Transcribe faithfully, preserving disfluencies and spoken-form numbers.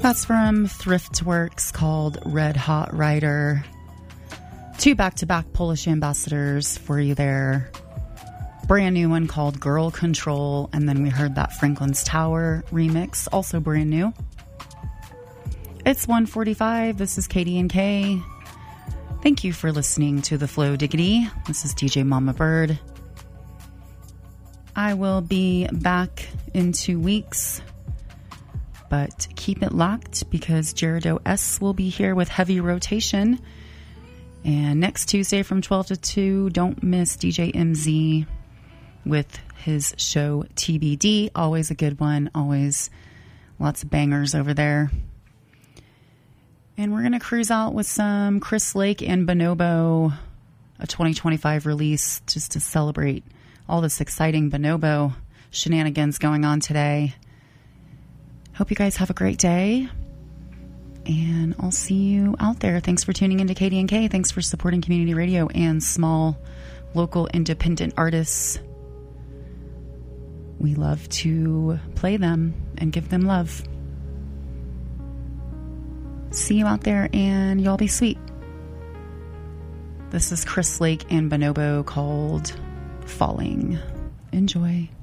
That's from Thriftworks called Red Hot Rider. Two back-to-back Polish ambassadors for you there. Brand new one called Girl Control. And then we heard that Franklin's Tower remix, also brand new. It's one forty-five. This is K D and K. Thank you for listening to The Flow Diggity. This is D J Mama Bird. I will be back in two weeks. But keep it locked because Jaredo S will be here with heavy rotation. And next Tuesday from twelve to two, don't miss D J M Z with his show T B D. Always a good one. Always lots of bangers over there. And we're going to cruise out with some Chris Lake and Bonobo, a twenty twenty-five release, just to celebrate all this exciting Bonobo shenanigans going on today. Hope you guys have a great day, and I'll see you out there. Thanks for tuning into K D and K. Thanks for supporting community radio and small, local, independent artists. We love to play them and give them love. See you out there, and y'all be sweet. This is Chris Lake and Bonobo called Falling. Enjoy.